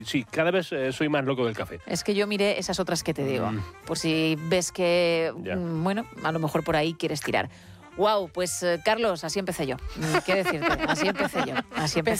Sí, cada vez soy más loco del café. Es que yo miré esas otras que te digo, por si ves que, bueno, a lo mejor por ahí quieres tirar. Wow, pues Carlos, así empecé yo. ¿Qué decirte? Así empecé yo.